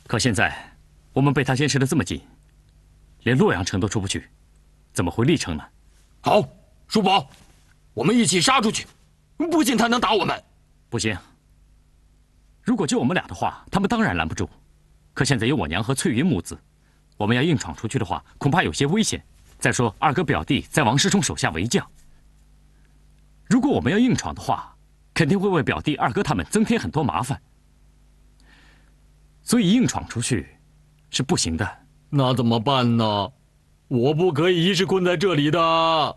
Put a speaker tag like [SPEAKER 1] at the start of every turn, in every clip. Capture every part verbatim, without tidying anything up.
[SPEAKER 1] 可现在我们被他监视得这么紧，连洛阳城都出不去，怎么回历城呢？
[SPEAKER 2] 好，叔宝，我们一起杀出去，不信他能打我们。
[SPEAKER 1] 不行，如果就我们俩的话，他们当然拦不住。可现在有我娘和翠云母子，我们要硬闯出去的话，恐怕有些危险。再说二哥表弟在王师冲手下为将，如果我们要硬闯的话，肯定会为表弟、二哥他们增添很多麻烦。所以硬闯出去是不行的。
[SPEAKER 2] 那怎么办呢？我不可以一直困在这里的。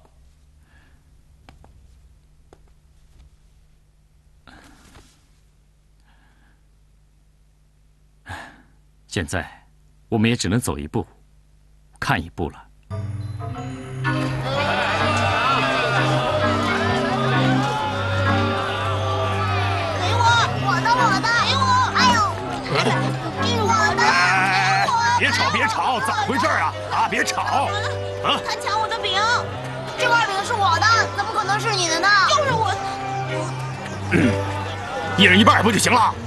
[SPEAKER 1] 现在我们也只能走一步，看一步了。
[SPEAKER 3] 给我，我的，我的，给我！哎呦，给我的，给我！
[SPEAKER 4] 别吵，别吵，怎么回事啊？啊，别吵！啊！
[SPEAKER 3] 他抢我的饼，这块饼是我的，怎么可能是你的呢？就是我。
[SPEAKER 4] 一人一半不就行了？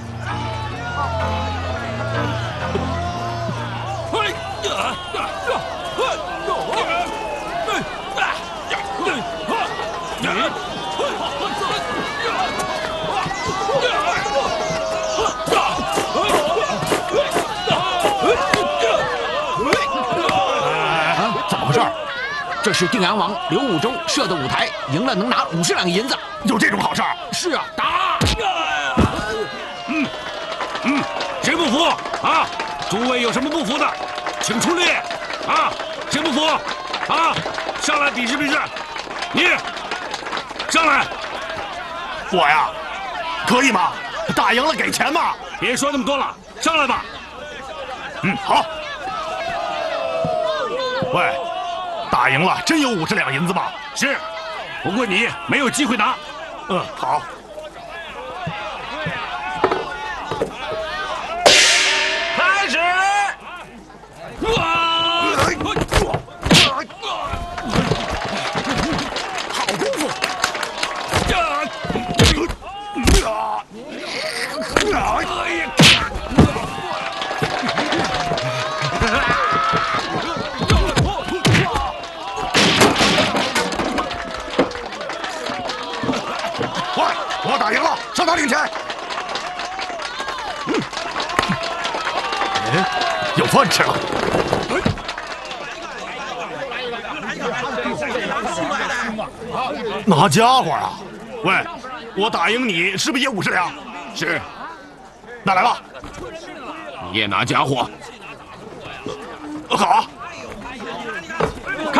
[SPEAKER 5] 怎么回事？这是定阳王刘武周设的舞台，赢了能拿五十两银子。
[SPEAKER 4] 有这种好事？
[SPEAKER 5] 是啊，打！
[SPEAKER 4] 嗯嗯，谁不服啊？诸位有什么不服的，请出列啊！谁不服啊？上来比试比试，你上来。我呀，可以吗？打赢了给钱吗？别说那么多了，上来吧。嗯，好。喂，打赢了真有五十两银子吗？是，不过你没有机会拿。嗯，好。开始！好功夫！快，我打赢了，上场领钱。嗯，哎，有饭吃了。拿家伙啊！喂，我打赢你是不是也五十两？是。那来吧。
[SPEAKER 5] 你也拿家伙。
[SPEAKER 4] 好啊。